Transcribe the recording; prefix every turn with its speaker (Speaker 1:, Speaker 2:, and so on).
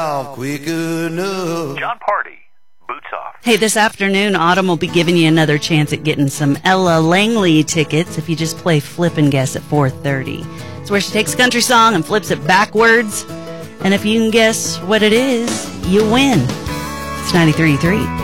Speaker 1: quick enough.
Speaker 2: John Party, Boots Off.
Speaker 3: Hey, this afternoon, Autumn will be giving you another chance at getting some Ella Langley tickets if you just play Flip and Guess at 4:30. It's where she takes a country song and flips it backwards. And if you can guess what it is, you win. It's 93.3.